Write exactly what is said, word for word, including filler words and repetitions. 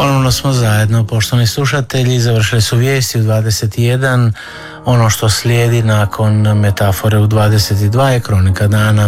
Ponovno smo zajedno, poštovani slušatelji, završili su vijesti u dvadeset i jedan. Ono što slijedi nakon metafore u dvadeset i dva je kronika dana.